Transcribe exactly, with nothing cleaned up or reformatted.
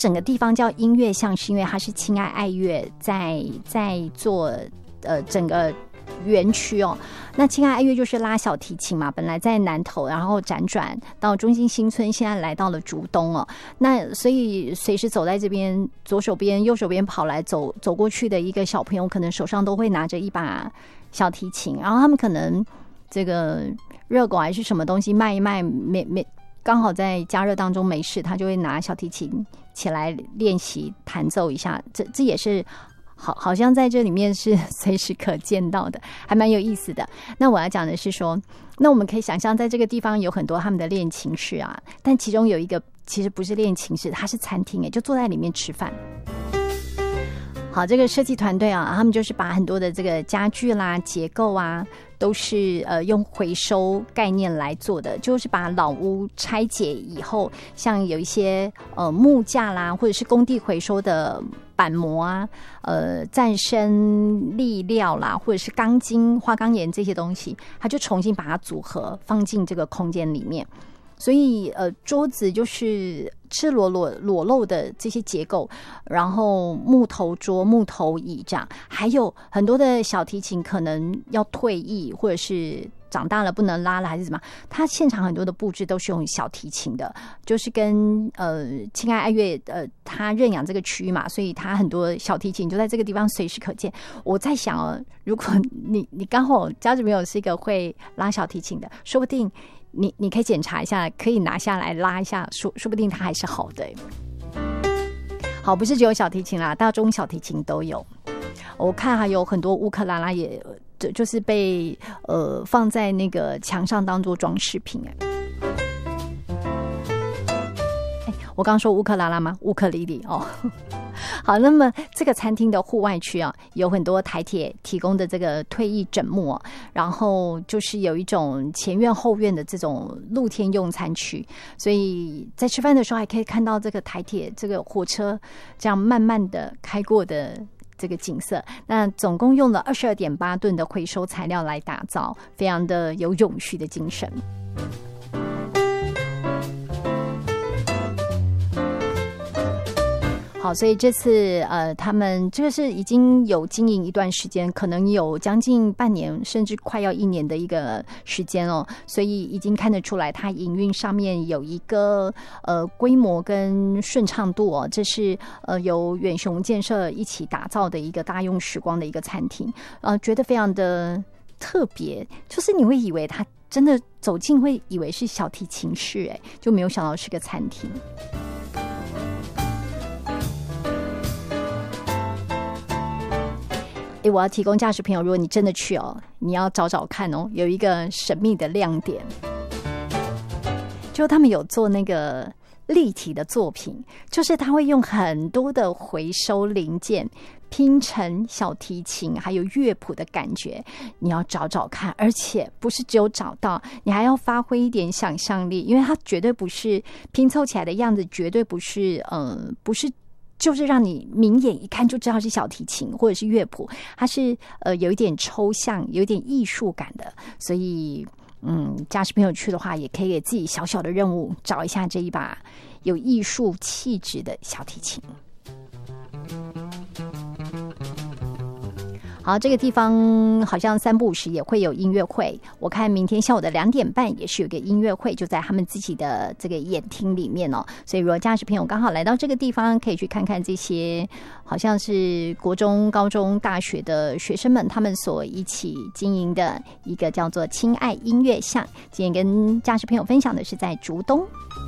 整个地方叫音乐巷，是因为它是亲爱爱乐在在做呃整个园区哦。那亲爱爱乐就是拉小提琴嘛，本来在南投，然后辗转到中心新村，现在来到了竹东哦。那所以随时走在这边，左手边右手边跑来走走过去的一个小朋友，可能手上都会拿着一把小提琴，然后他们可能这个热狗还是什么东西卖一卖，没没刚好在加热当中没事，他就会拿小提琴起来练习弹奏一下，这这也是好，好像在这里面是随时可见到的，还蛮有意思的。那我要讲的是说，那我们可以想象在这个地方有很多他们的练琴室啊，但其中有一个其实不是练琴室，它是餐厅，就坐在里面吃饭。好，这个设计团队啊，他们就是把很多的这个家具啦、结构啊，都是呃用回收概念来做的，就是把老屋拆解以后，像有一些呃木架啦，或者是工地回收的板模啊、呃再生粒料啦，或者是钢筋、花岗岩这些东西，它就重新把它组合放进这个空间里面。所以呃，桌子就是赤裸裸裸露的这些结构，然后木头桌、木头椅这样，还有很多的小提琴可能要退役，或者是长大了不能拉了，还是什么？它现场很多的布置都是用小提琴的，就是跟呃亲爱爱乐呃他认养这个区域嘛，所以他很多小提琴就在这个地方随时可见。我在想哦，如果你你刚好家里面有是一个会拉小提琴的，说不定。你你可以检查一下，可以拿下来拉一下，说说不定它还是好的。好，不是只有小提琴啦，大中小提琴都有。我看还有很多乌克兰拉也，就就是被呃放在那个墙上当做装饰品哎。哎，我刚刚说乌克兰拉吗？乌克丽丽哦。好，那么这个餐厅的户外区啊，有很多台铁提供的这个退役枕木、啊，然后就是有一种前院后院的这种露天用餐区，所以在吃饭的时候还可以看到这个台铁这个火车这样慢慢的开过的这个景色。那总共用了二十二点八吨的回收材料来打造，非常的有永续的精神。好，所以这次呃，他们这个是已经有经营一段时间，可能有将近半年，甚至快要一年的一个时间哦，所以已经看得出来，它营运上面有一个呃规模跟顺畅度哦，这是呃由远雄建设一起打造的一个大用时光的一个餐厅，呃，觉得非常的特别，就是你会以为它真的走近会以为是小提琴室，哎，就没有想到是个餐厅。欸、我要提供驾驶朋友，如果你真的去哦，你要找找看哦，有一个神秘的亮点，就他们有做那个立体的作品，就是他会用很多的回收零件拼成小提琴还有乐谱的感觉，你要找找看，而且不是只有找到，你还要发挥一点想象力，因为它绝对不是拼凑起来的样子，绝对不是呃不是就是让你明眼一看就知道是小提琴或者是乐谱，它是呃有一点抽象，有一点艺术感的，所以嗯，驾驶朋友去的话，也可以给自己小小的任务，找一下这一把有艺术气质的小提琴。好，这个地方好像三不五时也会有音乐会，我看明天下午的两点半也是有个音乐会，就在他们自己的这个演厅里面哦。所以如果驾驶朋友刚好来到这个地方，可以去看看这些好像是国中、高中、大学的学生们他们所一起经营的一个叫做亲爱音乐巷。今天跟驾驶朋友分享的是在竹东。